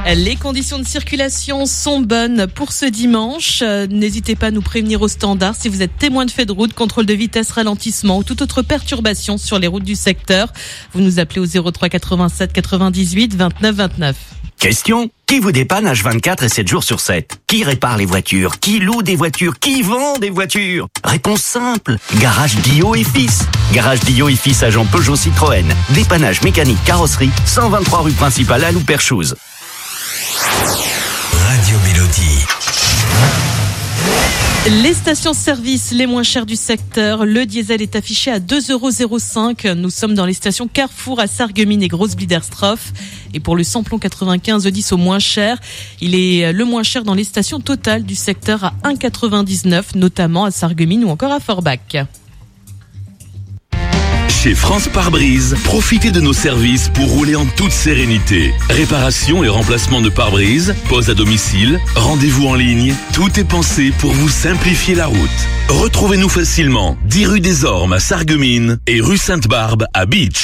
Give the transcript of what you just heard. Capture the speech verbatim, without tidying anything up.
Les conditions de circulation sont bonnes pour ce dimanche. Euh, n'hésitez pas à nous prévenir au standard si vous êtes témoin de fait de route, contrôle de vitesse, ralentissement ou toute autre perturbation sur les routes du secteur. Vous nous appelez au zéro trois quatre-vingt-sept quatre-vingt-dix-huit vingt-neuf vingt-neuf. Question: qui vous dépanne H vingt-quatre et sept jours sur sept? Qui répare les voitures? Qui loue des voitures? Qui vend des voitures? Réponse simple: Garage Guillot et Fils. Garage Guillot et Fils, agent Peugeot Citroën. Dépannage mécanique, carrosserie, cent vingt-trois rue principale à Louperchouse. Radio Mélodie. Les stations-service les moins chères du secteur. Le diesel est affiché à deux euros zéro cinq. Nous sommes dans les stations Carrefour à Sarreguemines et Grosse-Bliderstroff. Et pour le samplon quatre-vingt-quinze dix au moins cher, il est le moins cher dans les stations totales du secteur à un euro quatre-vingt-dix-neuf, notamment à Sarreguemines ou encore à Forbach. Chez France Pare-Brise, profitez de nos services pour rouler en toute sérénité. Réparation et remplacement de pare-brise, pose à domicile, rendez-vous en ligne, tout est pensé pour vous simplifier la route. Retrouvez-nous facilement dix rue des Ormes à Sarreguemines et rue Sainte-Barbe à Beach.